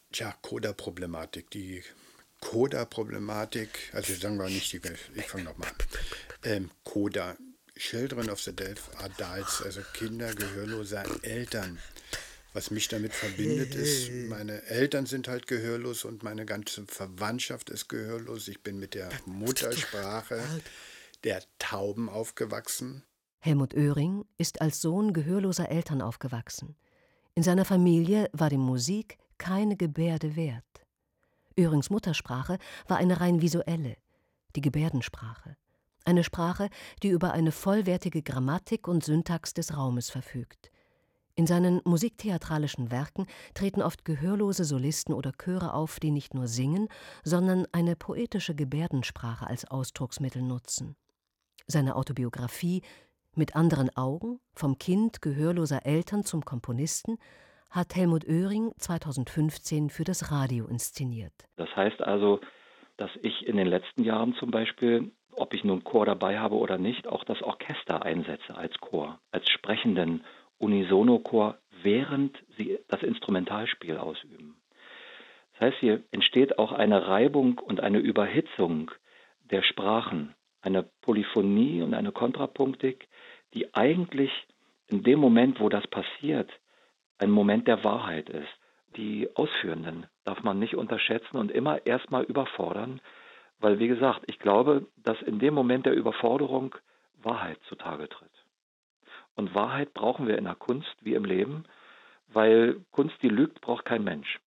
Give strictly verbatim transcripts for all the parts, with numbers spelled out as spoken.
Tja, Coda-Problematik. Die Coda-Problematik, also sagen wir nicht die, ich fange nochmal an. Ähm, Coda, Children of the Deaf Adults, also Kinder gehörloser Eltern. Was mich damit verbindet, ist, meine Eltern sind halt gehörlos und meine ganze Verwandtschaft ist gehörlos. Ich bin mit der Muttersprache der Tauben aufgewachsen. Helmut Oehring ist als Sohn gehörloser Eltern aufgewachsen. In seiner Familie war die Musik keine Gebärde wert. Oehrings Muttersprache war eine rein visuelle, die Gebärdensprache. Eine Sprache, die über eine vollwertige Grammatik und Syntax des Raumes verfügt. In seinen musiktheatralischen Werken treten oft gehörlose Solisten oder Chöre auf, die nicht nur singen, sondern eine poetische Gebärdensprache als Ausdrucksmittel nutzen. Seine Autobiografie »Mit anderen Augen – Vom Kind gehörloser Eltern zum Komponisten« hat Helmut Oehring zweitausendfünfzehn für das Radio inszeniert. Das heißt also, dass ich in den letzten Jahren zum Beispiel, ob ich nun Chor dabei habe oder nicht, auch das Orchester einsetze als Chor, als sprechenden Unisono-Chor, während sie das Instrumentalspiel ausüben. Das heißt, hier entsteht auch eine Reibung und eine Überhitzung der Sprachen, eine Polyphonie und eine Kontrapunktik, die eigentlich in dem Moment, wo das passiert, ein Moment der Wahrheit ist. Die Ausführenden darf man nicht unterschätzen und immer erstmal überfordern, weil, wie gesagt, ich glaube, dass in dem Moment der Überforderung Wahrheit zutage tritt. Und Wahrheit brauchen wir in der Kunst wie im Leben, weil Kunst, die lügt, braucht kein Mensch.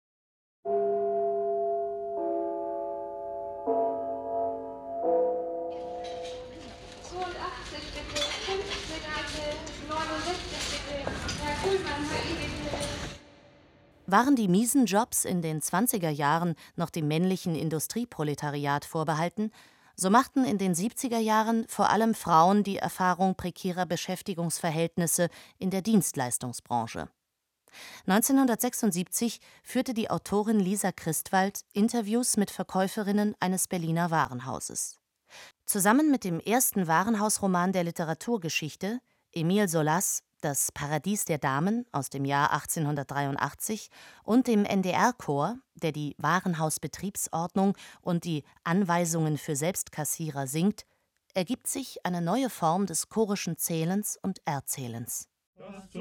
Waren die miesen Jobs in den zwanziger Jahren noch dem männlichen Industrieproletariat vorbehalten, so machten in den siebziger Jahren vor allem Frauen die Erfahrung prekärer Beschäftigungsverhältnisse in der Dienstleistungsbranche. neunzehnhundertsechsundsiebzig führte die Autorin Lisa Christwald Interviews mit Verkäuferinnen eines Berliner Warenhauses. Zusammen mit dem ersten Warenhausroman der Literaturgeschichte, Émile Zola's Das Paradies der Damen aus dem Jahr achtzehnhundertdreiundachtzig und dem N D R-Chor, der die Warenhausbetriebsordnung und die Anweisungen für Selbstkassierer singt, ergibt sich eine neue Form des chorischen Zählens und Erzählens.